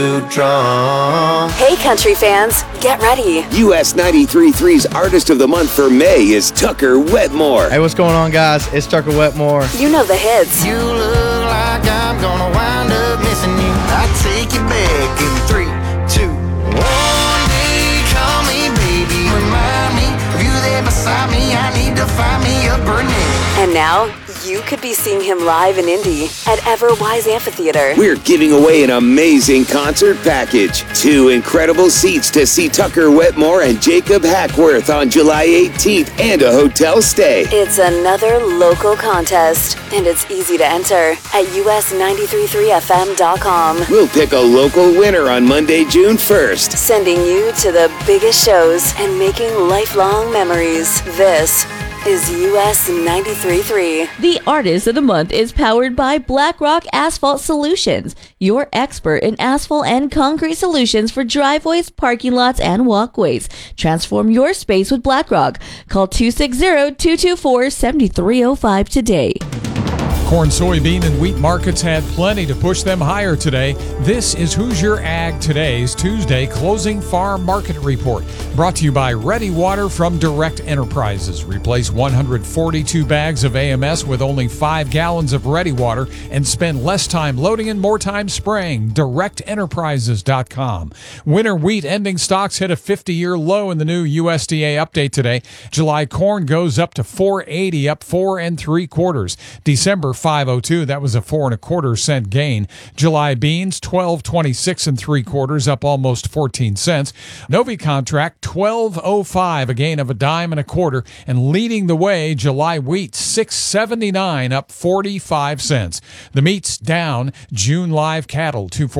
Drunk. Hey, country fans, get ready. US 93.3's Artist of the Month for May is Tucker Wetmore. Hey, what's going on, guys? It's Tucker Wetmore. You know the hits. You look like I'm gonna wind up missing you. I take you back in 3, 2, 1. Day, call me baby, remind me of you there beside me. I need to find me a Burnett. And now, you could be seeing him live in Indy at Everwise Amphitheater. We're giving away an amazing concert package. 2 incredible seats to see Tucker Wetmore and Jacob Hackworth on July 18th and a hotel stay. It's another local contest, and it's easy to enter at us933fm.com. We'll pick a local winner on Monday, June 1st. Sending you to the biggest shows and making lifelong memories. This is US 93.3. The Artist of the Month is powered by BlackRock Asphalt Solutions, your expert in asphalt and concrete solutions for driveways, parking lots, and walkways. Transform your space with BlackRock. Call 260-224-7305 today. Corn, soybean, and wheat markets had plenty to push them higher today. This is Who's Your Ag Today's Tuesday Closing Farm Market Report, brought to you by Ready Water from Direct Enterprises. Replace 142 bags of AMS with only 5 gallons of Ready Water and spend less time loading and more time spraying. DirectEnterprises.com. Winter wheat ending stocks hit a 50-year low in the new USDA update today. July corn goes up to $4.80, up 4 3/4. December 5.02, that was a 4 1/4 cent gain. July beans $12.26 3/4, up almost 14 cents. Novi contract $12.05, a gain of a dime and a quarter, and leading the way, July wheat $6.79, up 45 cents. The meat's down. June live cattle